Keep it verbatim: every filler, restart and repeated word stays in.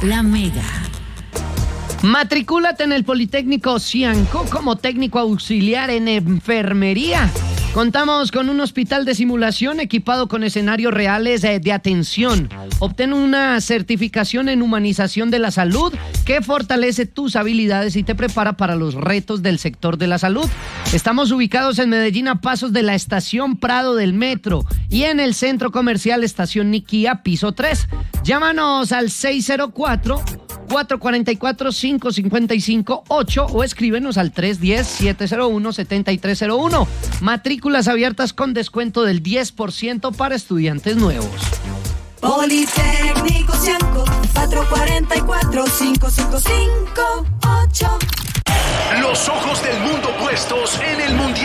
La Mega. Matricúlate en el Politécnico Cianco como técnico auxiliar en enfermería. Contamos con un hospital de simulación equipado con escenarios reales de, de atención. Obtén una certificación en humanización de la salud que fortalece tus habilidades y te prepara para los retos del sector de la salud. Estamos ubicados en Medellín a pasos de la estación Prado del Metro y en el centro comercial Estación Niquía, piso tres. Llámanos al seis cero cuatro, cuatro cuatro cuatro, cinco cinco cinco, ocho o escríbenos al tres uno cero, siete cero uno, siete tres cero uno. Matrículas abiertas con descuento del diez por ciento para estudiantes nuevos. Politécnico Cianco, cuatro cuatro cuatro, cinco cinco cinco, ocho. Los ojos del mundo puestos en el Mundial.